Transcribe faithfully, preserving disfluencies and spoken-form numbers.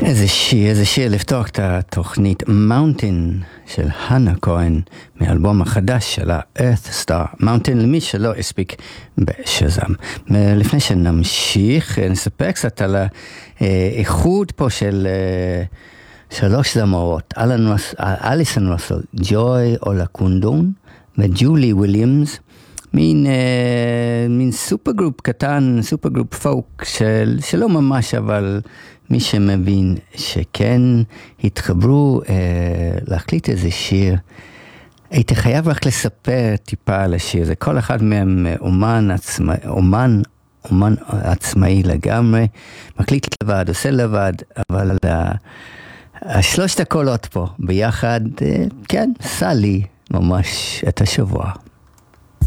איזה שיר, איזה שיר לפתוח את התוכנית Mountain של הנה כהן מאלבום החדש של ה-Earth Star. Mountain למי שלא הספיק בשזם. לפני שנמשיך, נספר קצת על האיחוד פה של שלוש זמרות, אליסון רוסל, ג'וי אולקונדון וג'ולי וויליאמס, מין, uh, מין סופר גרופ קטן, סופר גרופ פוק של, שלא ממש, אבל מי שמבין שכן התחברו uh, להקליט איזה שיר. הייתי חייב רק לספר טיפה על השיר הזה. כל אחד מהם אומן עצמאי, אומן, אומן עצמאי לגמרי, מקליט לבד, עושה לבד, אבל uh, השלושת הקולות פה ביחד, uh, כן, סע לי ממש את השבוע.